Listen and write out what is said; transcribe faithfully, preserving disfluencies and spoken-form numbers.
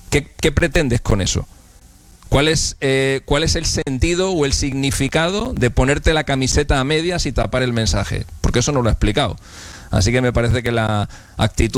¿Qué, qué pretendes con eso? ¿Cuál es, eh, ¿Cuál es el sentido o el significado de ponerte la camiseta a medias y tapar el mensaje? Porque eso no lo ha explicado. Así que me parece que la actitud